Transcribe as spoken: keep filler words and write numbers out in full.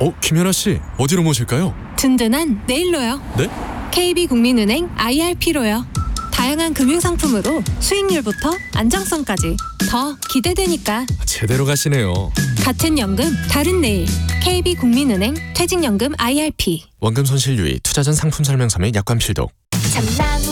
어, 김연아 씨, 어디로 모실까요? 든든한 내일로요. 네? 케이비국민은행 아이알피로요. 다양한 금융상품으로 수익률부터 안정성까지 더 기대되니까. 제대로 가시네요. 같은 연금 다른 내일. 케이비국민은행 퇴직연금 아이알피. 원금 손실 유의, 투자 전 상품 설명서 및 약관 필독. 참나무